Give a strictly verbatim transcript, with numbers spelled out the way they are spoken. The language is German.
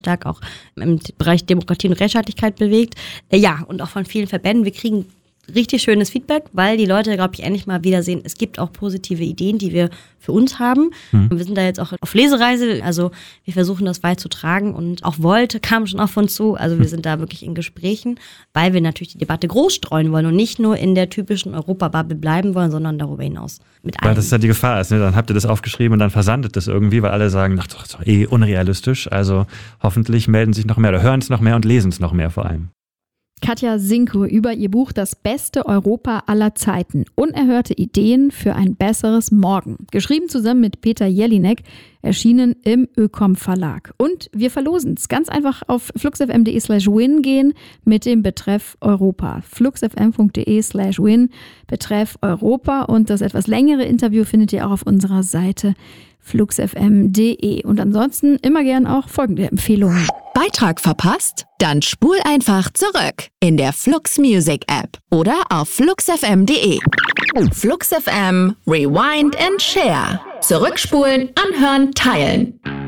stark auch im Bereich Demokratie und Rechtsstaatlichkeit bewegt. Ja, und auch von vielen Verbänden. Wir kriegen richtig schönes Feedback, weil die Leute, glaube ich, endlich mal wieder sehen, es gibt auch positive Ideen, die wir für uns haben. Mhm. Und wir sind da jetzt auch auf Lesereise, also wir versuchen das weit zu tragen und auch Volt kam schon auf uns zu, also wir sind da wirklich in Gesprächen, weil wir natürlich die Debatte groß streuen wollen und nicht nur in der typischen Europabubble bleiben wollen, sondern darüber hinaus. Mit weil das ja die Gefahr ist, ne? Dann habt ihr das aufgeschrieben und dann versandet das irgendwie, weil alle sagen, ach, das ist doch eh unrealistisch, also hoffentlich melden sich noch mehr oder hören es noch mehr und lesen es noch mehr vor allem. Katja Sinko über ihr Buch Das beste Europa aller Zeiten. Unerhörte Ideen für ein besseres Morgen. Geschrieben zusammen mit Peter Jelinek, erschienen im Ökom Verlag. Und wir verlosen es. Ganz einfach auf fluxfm.de slash win gehen mit dem Betreff Europa. fluxfm.de slash win, Betreff Europa. Und das etwas längere Interview findet ihr auch auf unserer Seite fluxfm punkt de. Und ansonsten immer gern auch folgende Empfehlungen. Beitrag verpasst? Dann spul einfach zurück in der Flux Music App oder auf fluxfm punkt de. Flux F M, Rewind and Share. Zurückspulen, anhören, teilen.